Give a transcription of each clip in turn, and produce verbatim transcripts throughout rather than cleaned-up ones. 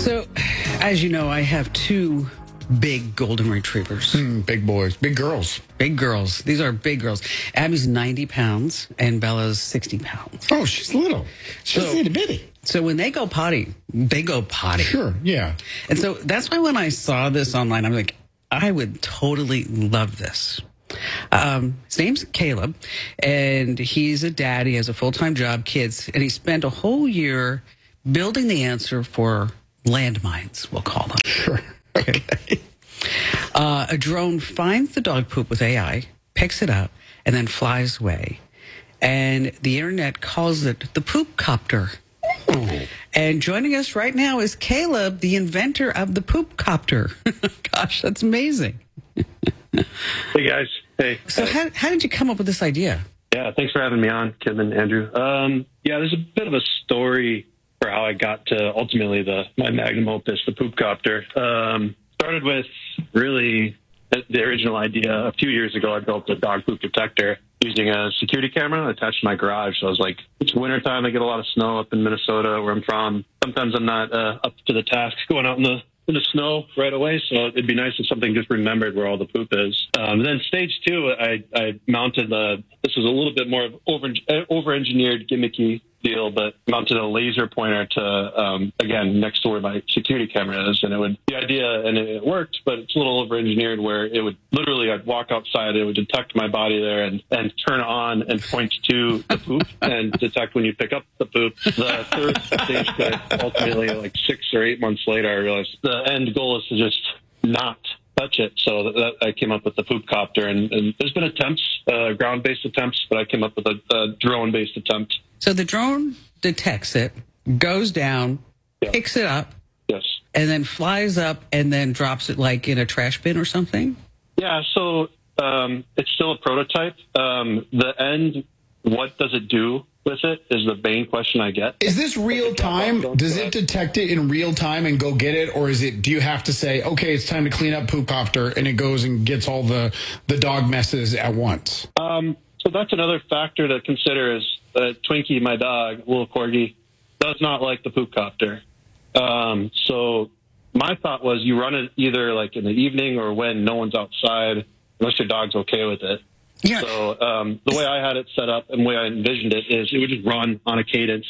So, as you know, I have two big golden retrievers. Mm, big boys, big girls. Big girls. These are big girls. Abby's ninety pounds and Bella's sixty pounds. Oh, she's little. She's So- itty bitty. So when they go potty, they go potty. Sure, yeah. And so that's why when I saw this online, I'm like, I would totally love this. Um, his name's Caleb, and he's a dad. He has a full-time job, kids, and he spent a whole year building the answer for landmines, we'll call them. Sure. Okay. Uh, a drone finds the dog poop with A I, picks it up, and then flies away. And the internet calls it the poop copter. Ooh. And joining us right now is Caleb, the inventor of the poop copter. Gosh, that's amazing. Hey guys. Hey. So how, how did you come up with this idea? Yeah, thanks for having me on, Kim and Andrew. Um, yeah, there's a bit of a story for how I got to ultimately the my magnum opus, the poop copter. Um, started with really the original idea. A few years ago, I built a dog poop detector using a security camera attached to my garage. So I was like, it's wintertime. I get a lot of snow up in Minnesota where I'm from. Sometimes I'm not uh, up to the task going out in the in the snow right away, so it'd be nice if something just remembered where all the poop is. Um, then stage two, I, I mounted the, this was a little bit more of over, over-engineered gimmicky deal, but mounted a laser pointer to, um, again, next to where my security camera is, and it would, the idea, and it, it worked, but it's a little over-engineered where it would, literally, I'd walk outside, it would detect my body there and, and turn on and point to the poop and detect when you pick up the poop. The third stage, that ultimately, like six or eight months later, I realized the end goal is to just not touch it. So that, that I came up with the poop copter, and, and there's been attempts, uh, ground-based attempts, but I came up with a, a drone-based attempt. So the drone detects it, goes down, Yeah. picks it up, Yes. and then flies up and then drops it like in a trash bin or something? Yeah, so um, it's still a prototype. Um, the end, what does it do with it, is the main question I get. Is this real time? Does it detect it in real time and go get it? Or is it, do you have to say, okay, it's time to clean up poop copter, and it goes and gets all the, the dog messes at once? Um, so that's another factor to consider is uh, Twinkie, my dog, little corgi, does not like the poop copter. Um, so my thought was you run it either like in the evening or when no one's outside, unless your dog's okay with it. Yeah. So um, the way I had it set up and the way I envisioned it is it would just run on a cadence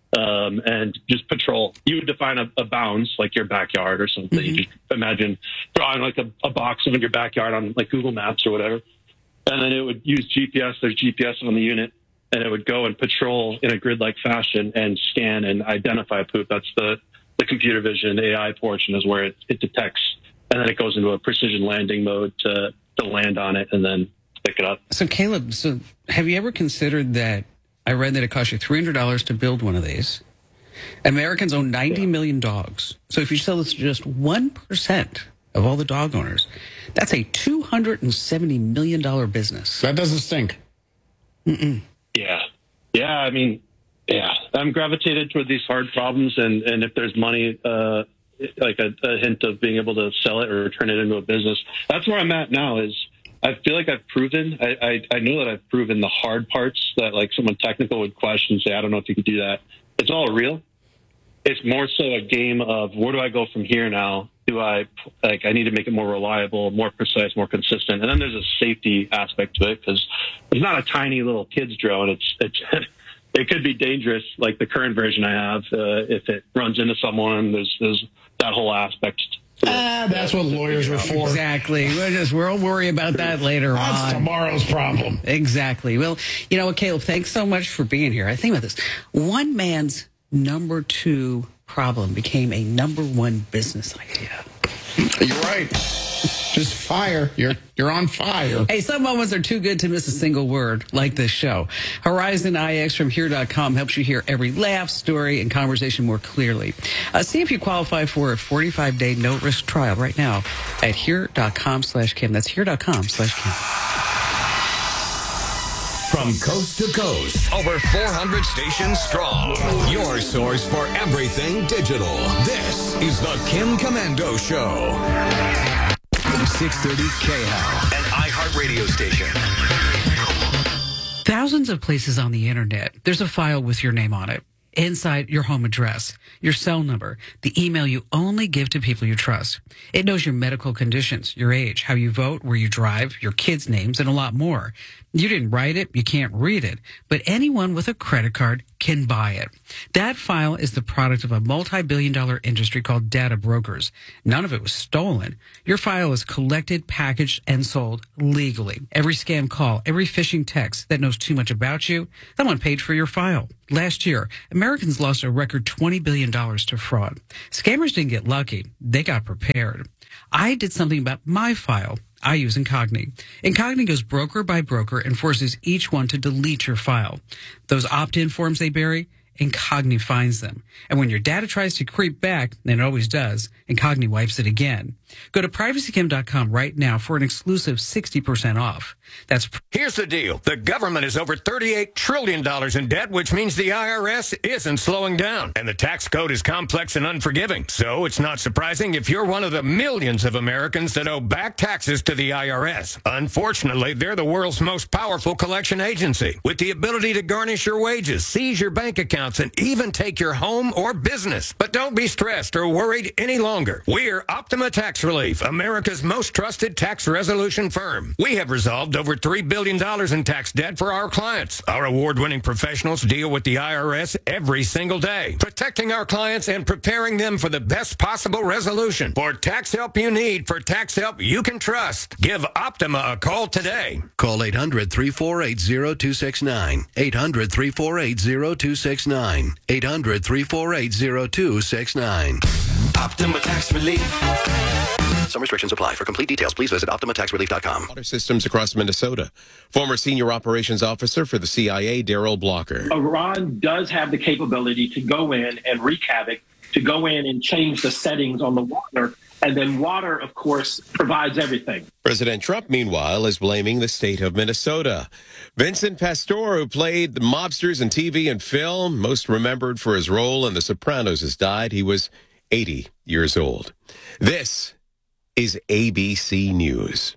um, and just patrol. You would define a, a bounds, like your backyard or something. Mm-hmm. You just imagine drawing like a, a box of your backyard on like Google Maps or whatever. And then it would use G P S. There's G P S on the unit. And it would go and patrol in a grid-like fashion and scan and identify poop. That's the, the computer vision A I portion is where it, it detects. And then it goes into a precision landing mode to, to land on it and then pick it up. So Caleb, so have you ever considered that I read that it costs you three hundred dollars to build one of these? Americans own ninety million dogs. So if you sell this to just one percent of all the dog owners, that's a two hundred seventy million dollars business. That doesn't stink. Mm-mm. Yeah. Yeah, I mean, yeah. I'm gravitated toward these hard problems, and, and if there's money, uh, like a, a hint of being able to sell it or turn it into a business, that's where I'm at now is I feel like I've proven, I, I, I know that I've proven the hard parts that like someone technical would question and say, I don't know if you can do that. It's all real. It's more so a game of where do I go from here now? Do I, like, I need to make it more reliable, more precise, more consistent. And then there's a safety aspect to it because it's not a tiny little kid's drone. It's, it's it could be dangerous, like the current version I have, uh, if it runs into someone. There's, there's that whole aspect. Ah, that's what lawyers are for. Exactly. We'll just we'll worry about that later That's on. tomorrow's problem. Exactly. Well, you know what, Caleb, thanks so much for being here. I think about this. One man's number two problem became a number one business idea. You're right. Just fire. You're you're on fire. Hey, some moments are too good to miss a single word, like this show. Horizon I X from here dot com helps you hear every laugh, story, and conversation more clearly. Uh, see if you qualify for a forty-five day no-risk trial right now at here dot com slash Kim. That's here dot com slash Kim. From coast to coast, over four hundred stations strong. Your source for everything digital. This is the Kim Komando Show. six thirty K H A L, an iHeart radio station. Thousands of places on the internet, there's a file with your name on it. inside your home address, your cell number, the email you only give to people you trust. It knows your medical conditions, your age, how you vote, where you drive, your kids' names, and a lot more. You didn't write it, you can't read it, but anyone with a credit card can buy it. That file is the product of a multi-billion dollar industry called data brokers. None of it was stolen. Your file is collected, packaged, and sold legally. Every scam call, every phishing text that knows too much about you, someone paid for your file. Last year, Americans lost a record twenty billion dollars to fraud. Scammers didn't get lucky. They got prepared. I did something about my file. I use Incogni. Incogni goes broker by broker and forces each one to delete your file. Those opt-in forms they bury, Incogni finds them. And when your data tries to creep back, and it always does, Incogni wipes it again. Go to privacy kim dot com right now for an exclusive sixty percent off. That's Here's the deal. The government is over thirty-eight trillion dollars in debt, which means the I R S isn't slowing down. And the tax code is complex and unforgiving. So it's not surprising if you're one of the millions of Americans that owe back taxes to the I R S. Unfortunately, they're the world's most powerful collection agency, with the ability to garnish your wages, seize your bank accounts, and even take your home or business. But don't be stressed or worried any longer. We're Optima Tax Relief, America's most trusted tax resolution firm. We have resolved over three billion dollars in tax debt for our clients. Our award-winning professionals deal with the I R S every single day, protecting our clients and preparing them for the best possible resolution. For tax help you need, for tax help you can trust, give Optima a call today. Call eight hundred, three four eight, zero two six nine. eight hundred, three four eight, zero two six nine. eight hundred, three four eight, zero two six nine. Optima Tax Relief. Some restrictions apply. For complete details, please visit optima tax relief dot com. Water systems across Minnesota. Former senior operations officer for the C I A, Daryl Blocker. Iran does have the capability to go in and wreak havoc, to go in and change the settings on the water. And then water, of course, provides everything. President Trump, meanwhile, is blaming the state of Minnesota. Vincent Pastore, who played the mobsters in T V and film, most remembered for his role in The Sopranos, has died. He was eighty years old. This is A B C News.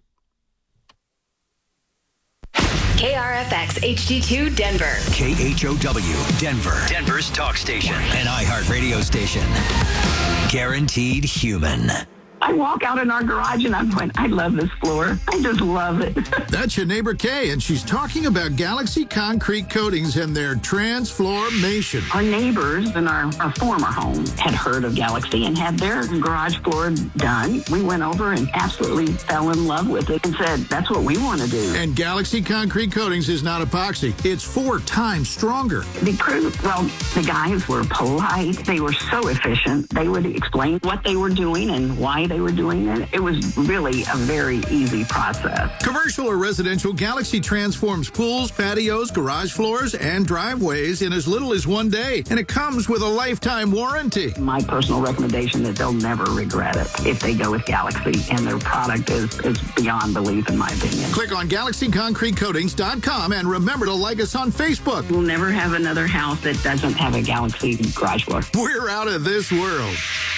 K R F X H D two Denver. K H O W Denver. Denver's talk station. An iHeart radio station. Guaranteed human. I walk out in our garage and I'm going, I love this floor. I just love it. That's your neighbor Kay, and she's talking about Galaxy Concrete Coatings and their transformation. Our neighbors in our, our former home had heard of Galaxy and had their garage floor done. We went over and absolutely fell in love with it and said, that's what we want to do. And Galaxy Concrete Coatings is not epoxy. It's four times stronger. The crew, well, the guys were polite. They were so efficient. They would explain what they were doing and why they were doing it. It was really a very easy process. Commercial or residential, Galaxy transforms pools, patios, garage floors, and driveways in as little as one day. And it comes with a lifetime warranty. My personal recommendation is they'll never regret it if they go with Galaxy, and their product is, is beyond belief, in my opinion. Click on galaxy concrete coatings dot com and remember to like us on Facebook. We'll never have another house that doesn't have a Galaxy garage floor. We're out of this world.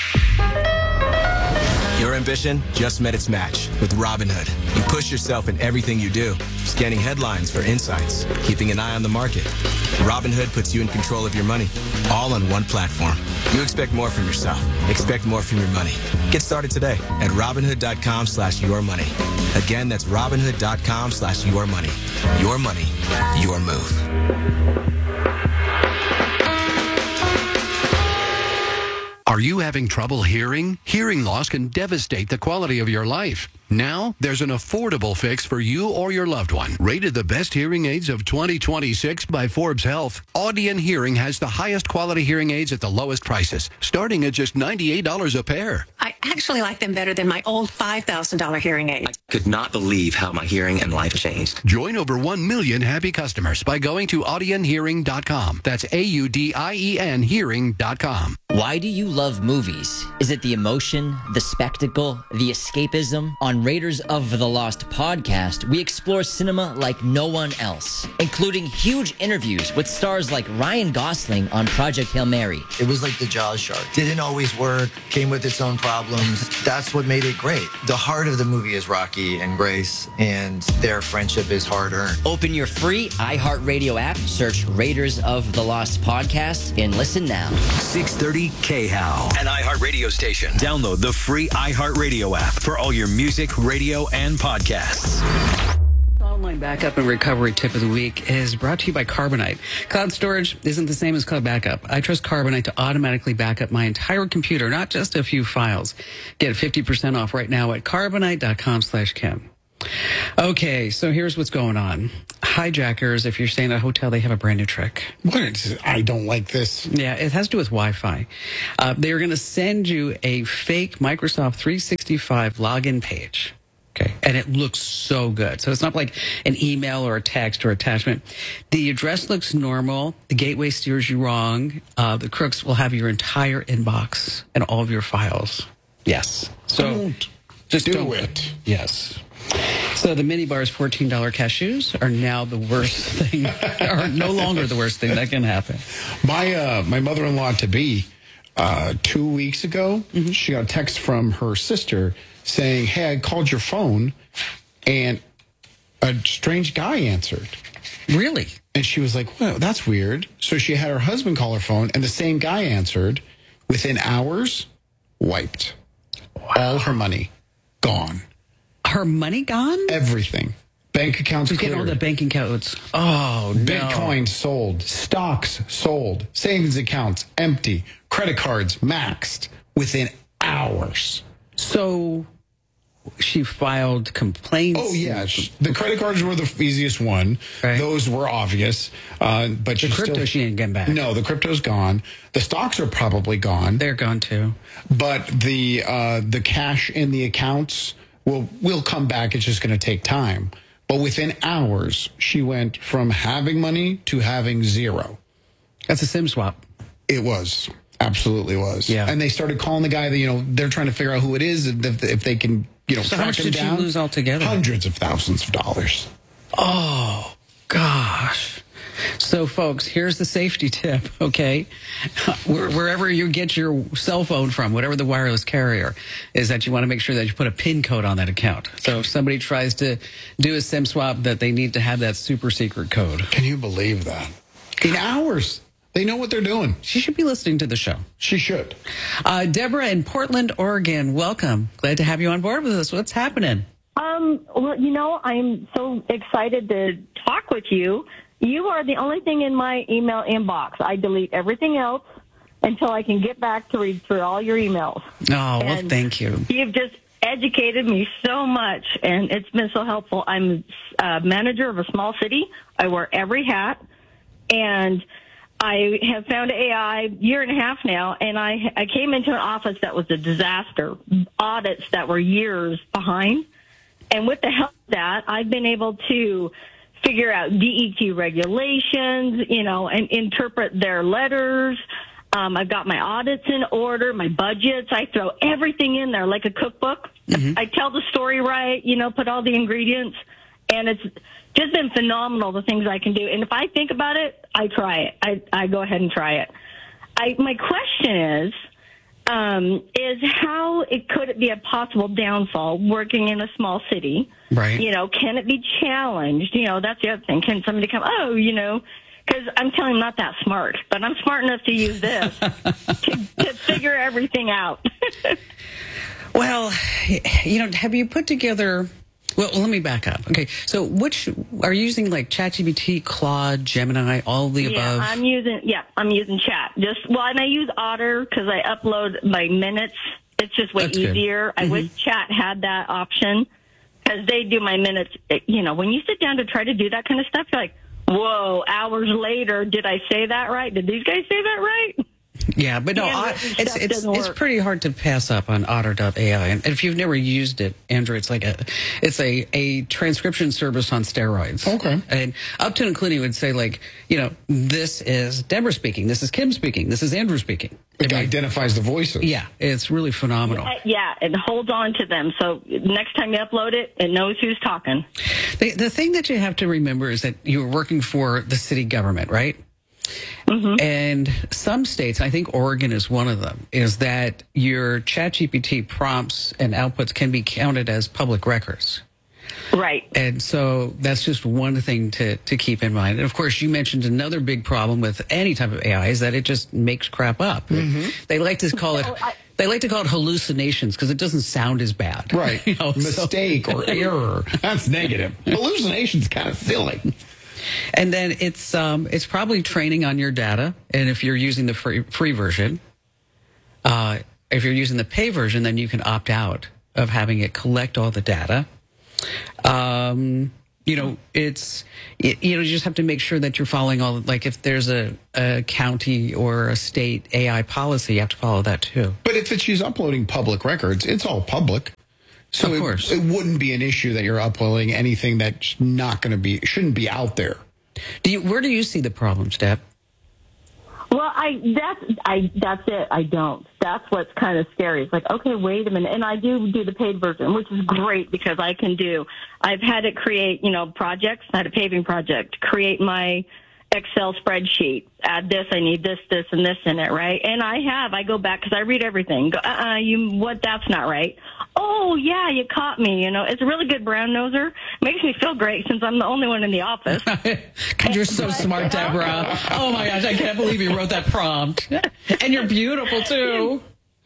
Your ambition just met its match with Robinhood. You push yourself in everything you do, scanning headlines for insights, keeping an eye on the market. Robinhood puts you in control of your money, all on one platform. You expect more from yourself. Expect more from your money. Get started today at Robinhood.com slash your money. Again, that's Robinhood.com slash your money. Your money, your move. Are you having trouble hearing? Hearing loss can devastate the quality of your life. Now, there's an affordable fix for you or your loved one. Rated the best hearing aids of twenty twenty-six by Forbes Health, Audion Hearing has the highest quality hearing aids at the lowest prices, starting at just ninety-eight dollars a pair. I actually like them better than my old five thousand dollars hearing aid. I could not believe how my hearing and life changed. Join over one million happy customers by going to audion hearing dot com. That's A U D I E N hearing dot com. Why do you love movies? Is it the emotion, the spectacle, the escapism? On on Raiders of the Lost podcast, we explore cinema like no one else, including huge interviews with stars like Ryan Gosling on Project Hail Mary. It was like the Jaws shark. Didn't always work, came with its own problems. That's what made it great. The heart of the movie is Rocky and Grace, and their friendship is hard-earned. Open your free iHeartRadio app, search Raiders of the Lost podcast, and listen now. six thirty K H O L, an iHeartRadio station. Download the free iHeartRadio app for all your music, radio, and podcasts. Online backup and recovery tip of the week is brought to you by Carbonite. Cloud storage isn't the same as cloud backup. I trust Carbonite to automatically back up my entire computer, not just a few files. Get fifty percent off right now at carbonite.com slash Kim. Okay, so here's what's going on. Hijackers, if you're staying at a hotel, they have a brand new trick. What? I don't like this. Yeah, it has to do with Wi-Fi. Uh, they're going to send you a fake Microsoft three sixty-five login page. Okay, and it looks so good. So it's not like an email or a text or attachment. The address looks normal. The gateway steers you wrong. Uh, the crooks will have your entire inbox and all of your files. Yes. So don't just do don't. it. Yes. So the minibar's fourteen dollars cashews are now the worst thing, are no longer the worst thing that can happen. My uh, my mother-in-law to be uh, two weeks ago, mm-hmm. she got a text from her sister saying, "Hey, I called your phone, and a strange guy answered." Really? And she was like, "Well, that's weird." So she had her husband call her phone, and the same guy answered. Within hours, wiped. Wow. All her money gone. Her money gone? Everything. Bank accounts She's cleared. getting all the banking accounts. Oh, no. Bitcoin sold. Stocks sold. Savings accounts empty. Credit cards maxed within hours. So she filed complaints? Oh, yeah. The credit cards were the easiest one. Right. Those were obvious. Uh, but the crypto still, she ain't getting back. No, the crypto's gone. The stocks are probably gone. They're gone, too. But the uh, the cash in the accounts will will come back. It's just going to take time. But within hours, she went from having money to having zero. That's a SIM swap. It was. Absolutely was. Yeah. And they started calling the guy that, you know, they're trying to figure out who it is, if, if they can, you know, so track how much him did down. She lose altogether? Hundreds of thousands of dollars. Oh, gosh. So, folks, here's the safety tip, okay? Wherever you get your cell phone from, whatever the wireless carrier, is that you want to make sure that you put a PIN code on that account. So if somebody tries to do a SIM swap, that they need to have that super secret code. Can you believe that? In hours. They know what they're doing. She should be listening to the show. She should. Uh, Deborah in Portland, Oregon, welcome. Glad to have you on board with us. What's happening? Um, well, you know, I'm so excited to talk with you. You are the only thing in my email inbox. I delete everything else until I can get back to read through all your emails. Oh, well, and thank you. You've just educated me so much, and it's been so helpful. I'm a manager of a small city. I wear every hat, and I have found A I a year and a half now, and I I came into an office that was a disaster, audits that were years behind. And with the help of that, I've been able to figure out D E Q regulations, you know, and interpret their letters. Um, I've got my audits in order, my budgets. I throw everything in there like a cookbook. Mm-hmm. I tell the story right, you know, put all the ingredients, and it's just been phenomenal, the things I can do. And if I think about it, I try it. I, I go ahead and try it. I, my question is, um, is how it could it be a possible downfall working in a small city? Right. You know, can it be challenged? You know, that's the other thing. Can somebody come, oh, you know, because I'm telling you, I'm not that smart, but I'm smart enough to use this to, to figure everything out. Well, you know, have you put together... Well, let me back up. Okay, so which are you using, like ChatGPT, Claude, Gemini, all the yeah, above? Yeah, I'm using. Yeah, I'm using Chat. Just well, and I use Otter because I upload my minutes. It's just way That's easier. good. I Mm-hmm. wish Chat had that option because they do my minutes. You know, when you sit down to try to do that kind of stuff, you're like, whoa! Hours later, did I say that right? Did these guys say that right? Yeah, but no, I, it's it's it's pretty hard to pass up on Otter dot A I. And if you've never used it, Andrew, it's like a it's a, a transcription service on steroids. Okay. And up to and including would say like, you know, this is Deborah speaking, this is Kim speaking, this is Andrew speaking. It I mean, identifies the voices. Yeah, it's really phenomenal. Yeah, yeah, and holds on to them. So next time you upload it, it knows who's talking. The, the thing that you have to remember is that you're working for the city government, right? Mm-hmm. And some states, I think Oregon is one of them, is that your ChatGPT prompts and outputs can be counted as public records. Right. And so that's just one thing to, to keep in mind. And of course, you mentioned another big problem with any type of A I is that it just makes crap up. Mm-hmm. They like to call it... They like to call it hallucinations because it doesn't sound as bad. Right. You know, Mistake so. or error. That's negative. Hallucination's kind of silly. And then it's um, it's probably training on your data. And if you're using the free, free version, uh, if you're using the pay version, then you can opt out of having it collect all the data. Um, you know, it's, it, you know, you just have to make sure that you're following all, like if there's a, a county or a state A I policy, you have to follow that too. But if it's, she's uploading public records, it's all public. So of it, course. it wouldn't be an issue that you're uploading anything that's not going to be, shouldn't be out there. Do you, where do you see the problems, Deb? Well, I that's I that's it. I don't. That's what's kind of scary. It's like, okay, wait a minute, and I do do the paid version, which is great because I can do. I've had it create, you know, projects. I had a paving project. Create my Excel spreadsheet. Add this. I need this, this, and this in it, right? And I have. I go back because I read everything. Go, uh-uh, you what? That's not right. Oh yeah, you caught me. You know, it's a really good brown noser. Makes me feel great since I'm the only one in the office. Because you're so smart, Deborah. Oh my gosh, I can't believe you wrote that prompt. And you're beautiful too.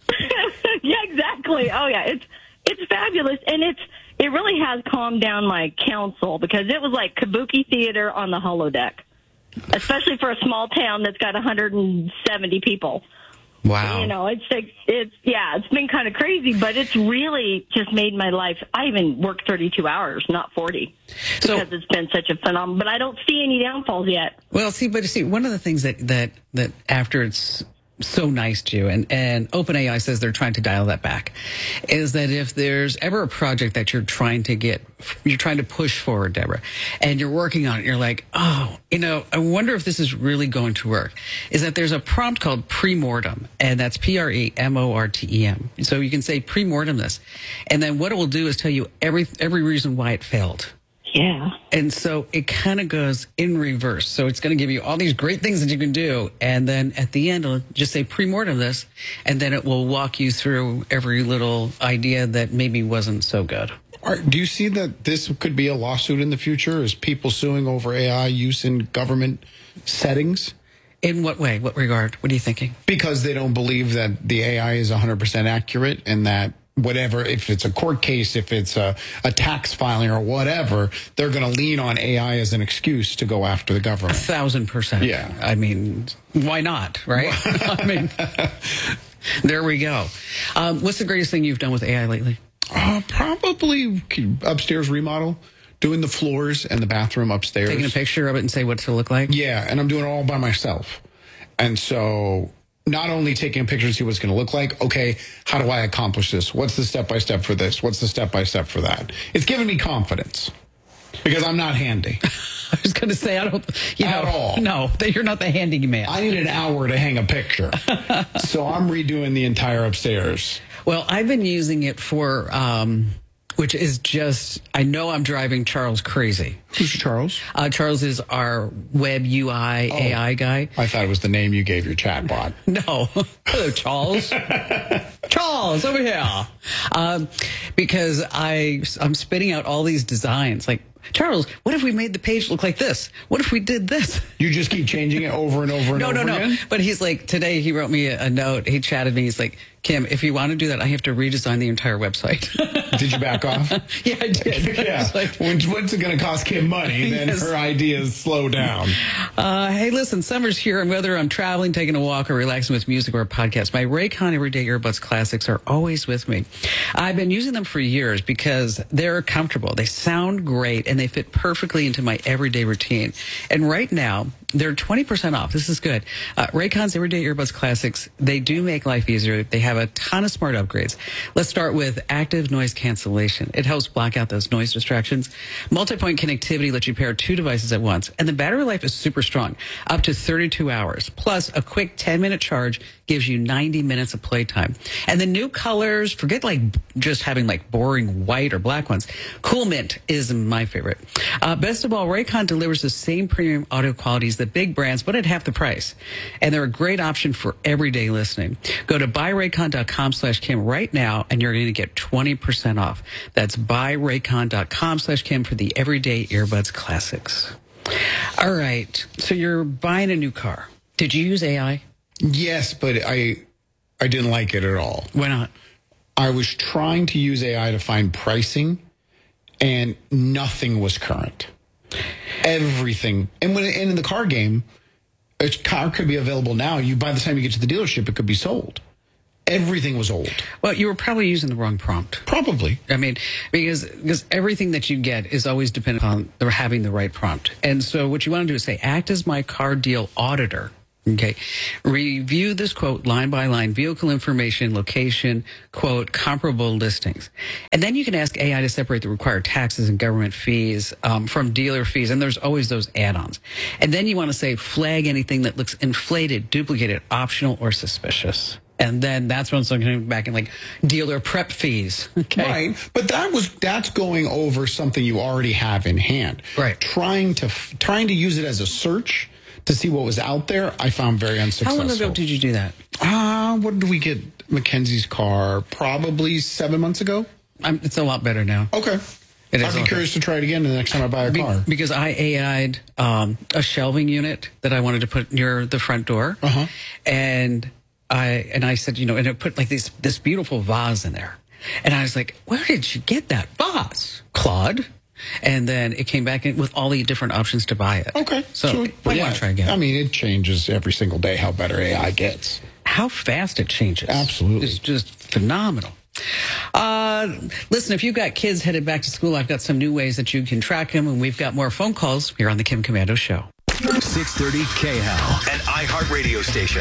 Yeah, exactly. Oh yeah, it's it's fabulous, and it's it really has calmed down my council because it was like kabuki theater on the holodeck, especially for a small town that's got one hundred seventy people. Wow. You know, it's like, it's, yeah, it's been kind of crazy, but it's really just made my life. I even work thirty-two hours, not forty, so, because it's been such a phenomenon, but I don't see any downfalls yet. Well, see, but see, one of the things that, that, that after it's so nice to you, and, and OpenAI says they're trying to dial that back, is that if there's ever a project that you're trying to get, you're trying to push forward, Deborah, and you're working on it, you're like, oh, you know, I wonder if this is really going to work, is that there's a prompt called Premortem, and that's P R E M O R T E M. So you can say Premortem this, and then what it will do is tell you every every reason why it failed. Yeah. And so it kind of goes in reverse. So it's going to give you all these great things that you can do. And then at the end, it'll just say pre-mortem this. And then it will walk you through every little idea that maybe wasn't so good. Are, do you see that this could be a lawsuit in the future? Is people suing over A I use in government settings? In what way? What regard? What are you thinking? Because they don't believe that the A I is one hundred percent accurate and that whatever, if it's a court case, if it's a, a tax filing or whatever, they're going to lean on A I as an excuse to go after the government. A thousand percent. Yeah. I mean, why not, right? I mean, there we go. Um, what's the greatest thing you've done with A I lately? Uh, probably upstairs remodel. Doing the floors and the bathroom upstairs. Taking a picture of it and say what to look like? Yeah, and I'm doing it all by myself. And so not only taking a picture to see what it's going to look like, okay, how do I accomplish this? What's the step-by-step for this? What's the step-by-step for that? It's giving me confidence because I'm not handy. I was going to say, I don't, you At know, all. No, you're not the handy man. I need an hour to hang a picture. So I'm redoing the entire upstairs. Well, I've been using it for, um, which is just, I know I'm driving Charles crazy. Who's Charles? Uh, Charles is our web U I oh, A I guy. I thought it was the name you gave your chatbot. No. Hello, Charles. Charles, over here. Um, because I, I'm spitting out all these designs. Like, Charles, what if we made the page look like this? What if we did this? You just keep changing it over and over and no, over no, no, again? No, But he's like, today he wrote me a, a note. He chatted me. He's like, Kim, if you want to do that, I have to redesign the entire website. Did you back off? Yeah, I did. Yeah. Like, when, what's it going to cost Kim money? Then yes. Her ideas slow down. Uh, hey, listen, summer's here, and whether I'm traveling, taking a walk, or relaxing with music or a podcast, my Raycon Everyday Earbuds Classics are always with me. I've been using them for years because they're comfortable. They sound great, and they fit perfectly into my everyday routine. And right now, they're twenty percent off. This is good. Uh, Raycon's Everyday Earbuds Classics, they do make life easier. They have a ton of smart upgrades. Let's start with active noise cancellation. It helps block out those noise distractions. Multi-point connectivity lets you pair two devices at once. And the battery life is super strong, up to thirty-two hours. Plus, a quick ten-minute charge gives you ninety minutes of playtime. And the new colors, forget like just having like boring white or black ones. Cool Mint is my favorite. Uh, best of all, Raycon delivers the same premium audio qualities that big brands, but at half the price. And they're a great option for everyday listening. Go to buy raycon dot com slash Kim right now, and you're going to get twenty percent off. That's buy raycon dot com slash Kim for the Everyday Earbuds Classics. All right. So you're buying a new car. Did you use A I? Yes, but I I didn't like it at all. Why not? I was trying to use A I to find pricing, and nothing was current. Everything. And when and in the car game, a car could be available now. You by the time you get to the dealership, it could be sold. Everything was old. Well, you were probably using the wrong prompt. Probably. I mean, because because everything that you get is always dependent on the, having the right prompt. And so what you want to do is say, act as my car deal auditor. Okay. Review this quote line by line, vehicle information, location, quote, comparable listings. And then you can ask A I to separate the required taxes and government fees um, from dealer fees. And there's always those add-ons. And then you want to say, flag anything that looks inflated, duplicated, optional, or suspicious. And then that's when it's looking back and like dealer prep fees. Okay. Right. But that was that's going over something you already have in hand. Right. Trying to trying to use it as a search to see what was out there, I found very unsuccessful. How long ago did you do that? Ah, uh, what did we get Mackenzie's car? Probably seven months ago. I'm, it's a lot better now. Okay. It I'd be curious to try it again the next time I buy a Be, car. Because I A I'd um, a shelving unit that I wanted to put near the front door. Uh-huh. And I and I said, you know, and it put like this this beautiful vase in there. And I was like, where did you get that vase? Claude. And then it came back in with all the different options to buy it. Okay. So, so why yeah, not try again? I mean, it changes every single day how better A I gets. How fast it changes. Absolutely. It's just phenomenal. Uh, listen, if you've got kids headed back to school, I've got some new ways that you can track them, and we've got more phone calls here on the Kim Komando Show. six thirty K H A L, an iHeart radio station.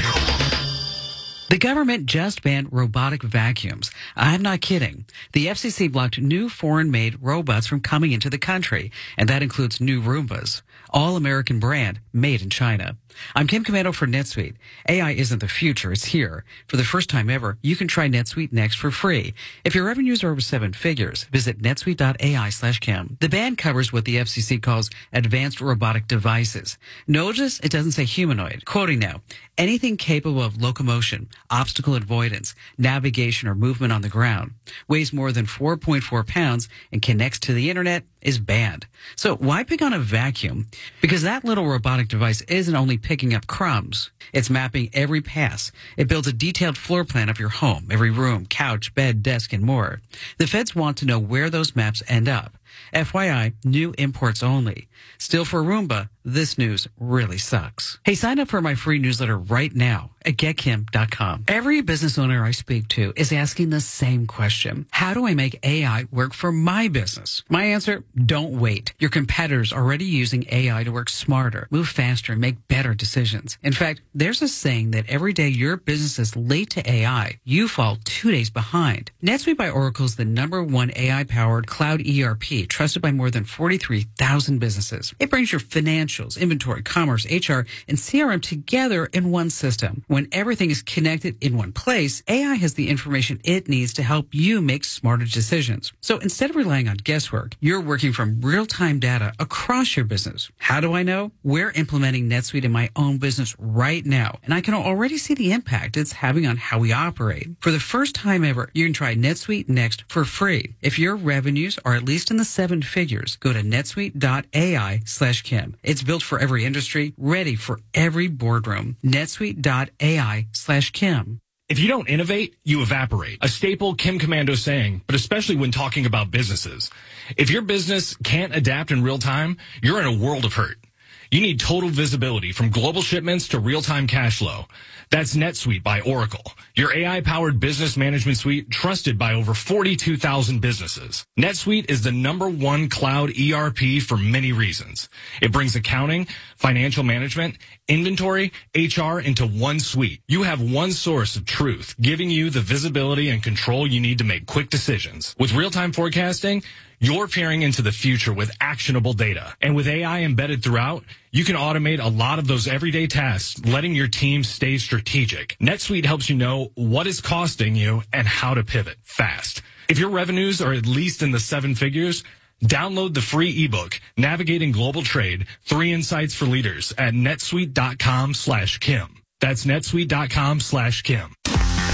The government just banned robotic vacuums. I'm not kidding. The F C C blocked new foreign-made robots from coming into the country, and that includes new Roombas, all American brand, made in China. I'm Kim Komando for NetSuite. A I isn't the future, it's here. For the first time ever, you can try NetSuite Next for free. If your revenues are over seven figures, visit netsuite.ai slash Kim. The ban covers what the F C C calls advanced robotic devices. Notice it doesn't say humanoid. Quoting now, anything capable of locomotion, obstacle avoidance, navigation, or movement on the ground, weighs more than four point four pounds, and connects to the internet is banned. So why pick on a vacuum? Because that little robotic device isn't only picking up crumbs. It's mapping every pass. It builds a detailed floor plan of your home, every room, couch, bed, desk, and more. The feds want to know where those maps end up. F Y I, new imports only. Still, for Roomba, this news really sucks. Hey, sign up for my free newsletter right now at get kim dot com. Every business owner I speak to is asking the same question. How do I make A I work for my business? My answer, don't wait. Your competitors are already using A I to work smarter, move faster, and make better decisions. In fact, there's a saying that every day your business is late to A I, you fall two days behind. NetSuite by Oracle is the number one A I-powered cloud E R P, trusted by more than forty-three thousand businesses. It brings your financials, inventory, commerce, H R, and C R M together in one system. When everything is connected in one place, A I has the information it needs to help you make smarter decisions. So instead of relying on guesswork, you're working from real-time data across your business. How do I know? We're implementing NetSuite in my own business right now, and I can already see the impact it's having on how we operate. For the first time ever, you can try NetSuite Next for free. If your revenues are at least in the seven figures, go to netsuite.ai slash Kim. It's built for every industry, ready for every boardroom. netsuite.ai slash Kim. If you don't innovate, you evaporate. A staple Kim Komando saying, but especially when talking about businesses. If your business can't adapt in real time, you're in a world of hurt. You need total visibility from global shipments to real-time cash flow. That's NetSuite by Oracle, your A I-powered business management suite trusted by over forty-two thousand businesses. NetSuite is the number one cloud E R P for many reasons. It brings accounting, financial management, inventory, H R into one suite. You have one source of truth, giving you the visibility and control you need to make quick decisions. With real-time forecasting, you're peering into the future with actionable data. And with A I embedded throughout, you can automate a lot of those everyday tasks, letting your team stay strategic. NetSuite helps you know what is costing you and how to pivot fast. If your revenues are at least in the seven figures, download the free ebook, Navigating Global Trade, Three Insights for Leaders at netsuite.com slash Kim. That's netsuite.com slash Kim.